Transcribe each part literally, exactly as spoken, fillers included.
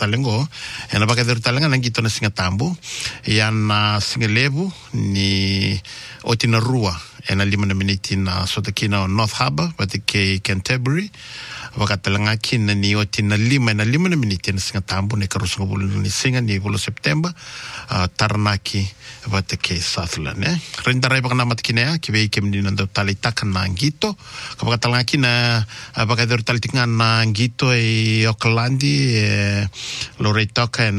talengo e na baka talenga na ngito na singa tambu ia na singa levu ni o tina rua e na lima na miniti na sotakina o North Harbour pati ke Canterbury wakatalanga kina ni o tina lima na lima na miniti na singa tambu ne karusunga bulu ni singa ni bulu September uh, Taranaki pati ke Southland eh renda rai baka namat kina ki vei ke mnina ndo tali taka na ngito kapaka talanga kina baka dero tali tinga na ngito e Aucklandi e lorei toka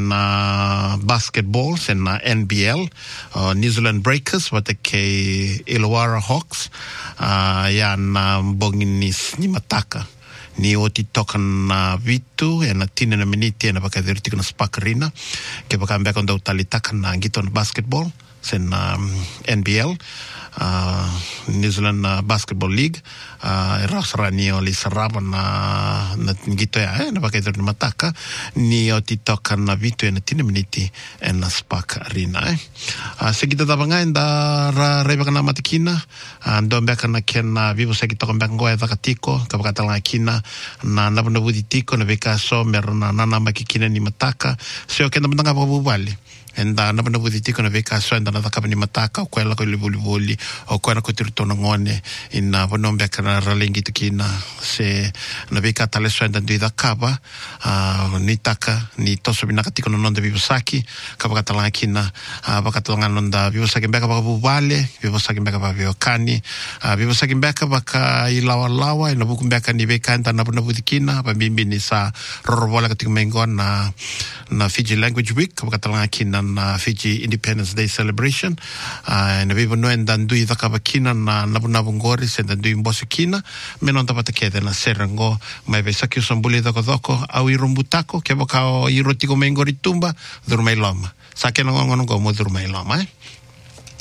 na basketball sen na N B L uh, New Zealand Breakers pati ke Illawarra Hawks uh, ya na bonginis ni mataka ni oti toka na vitu e na tine na miniti e na baka dhiriti na Spark Arena ke baka mbeka ndo utalitaka na ngito na basketball sen na um, N B L uh, New Zealand uh, Basketball League uh, rasrani o li saraba na na ngito ya eh, na baka dhiriti na mataka ni oti toka na vitu e na tine miniti e na Spark Arena eh. uh, segita tabanga enda ra reba kana matikina uh, ndo mbeka na kena vivo segita mbeka ngoa e takatiko kapaka talanga kina na nabu nabu di tiko na beka so merna na nama kikina ni mataka sio kenda mtanga pa bubali enda nabu nabu di tiko na beka so enda na takapa ni mataka o kwela ko libuli buli o kwela ko tirtono ngone ina bonombe kana ralingi tikina se na beka tale so enda ndi dakaba uh, ni taka ni toso binaka tiko no nonde bibusaki kapaka talanga kina uh, baka talanga nonda bibusaki mbeka pa bubali bibusaki mbeka pa biokani uh, bibusaki mbeka baka ilawa lawa ina buku mbeka ni beka enda nabu nabu dikina pa bimbi ni sa rorobola katika mengo na na Fiji Language Week kapaka talanga kina na Fiji Independence Day Celebration uh, na bibo no enda ndui dhakaba kina na nabu nabu ngori senda ndui mbosi kina menonta pata kede na serango mai vesaki usambuli dhako dhoko au irumbutako kebo kao irotiko mengori tumba dhurumai loma sake na ngongo ngongo mo dhurumai loma eh